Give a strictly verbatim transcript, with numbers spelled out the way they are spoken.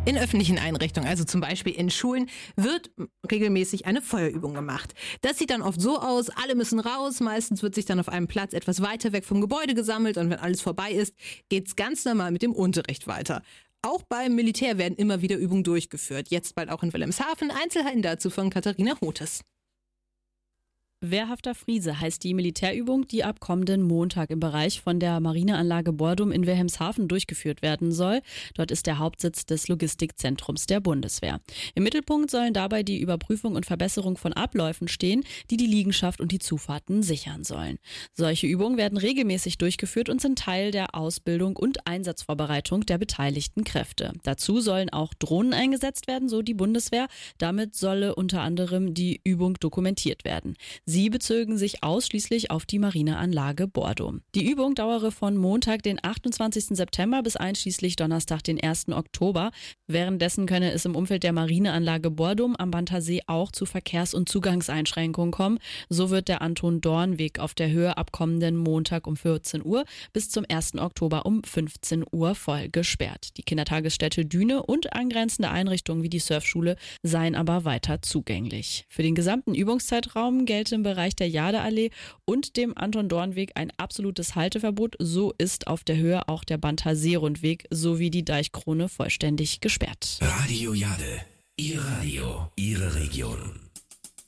In öffentlichen Einrichtungen, also zum Beispiel in Schulen, wird regelmäßig eine Feuerübung gemacht. Das sieht dann oft so aus, alle müssen raus, meistens wird sich dann auf einem Platz etwas weiter weg vom Gebäude gesammelt und wenn alles vorbei ist, geht's ganz normal mit dem Unterricht weiter. Auch beim Militär werden immer wieder Übungen durchgeführt, jetzt bald auch in Wilhelmshaven. Einzelheiten dazu von Katharina Hotes. Wehrhafter Friese heißt die Militärübung, die ab kommenden Montag im Bereich von der Marineanlage Bordum in Wilhelmshaven durchgeführt werden soll. Dort ist der Hauptsitz des Logistikzentrums der Bundeswehr. Im Mittelpunkt sollen dabei die Überprüfung und Verbesserung von Abläufen stehen, die die Liegenschaft und die Zufahrten sichern sollen. Solche Übungen werden regelmäßig durchgeführt und sind Teil der Ausbildung und Einsatzvorbereitung der beteiligten Kräfte. Dazu sollen auch Drohnen eingesetzt werden, so die Bundeswehr. Damit solle unter anderem die Übung dokumentiert werden. Sie bezogen sich ausschließlich auf die Marineanlage Bordum. Die Übung dauere von Montag, den achtundzwanzigsten September bis einschließlich Donnerstag, den ersten Oktober. Währenddessen könne es im Umfeld der Marineanlage Bordum am Bantersee auch zu Verkehrs- und Zugangseinschränkungen kommen. So wird der Anton-Dorn-Weg auf der Höhe ab kommenden Montag um vierzehn Uhr bis zum ersten Oktober um fünfzehn Uhr voll gesperrt. Die Kindertagesstätte Düne und angrenzende Einrichtungen wie die Surfschule seien aber weiter zugänglich. Für den gesamten Übungszeitraum gelte im Bereich der Jadeallee und dem Anton-Dorn-Weg ein absolutes Halteverbot. So ist auf der Höhe auch der Banter-See-Rundweg sowie die Deichkrone vollständig gesperrt. Radio Jade, Ihr Radio, Ihre Region.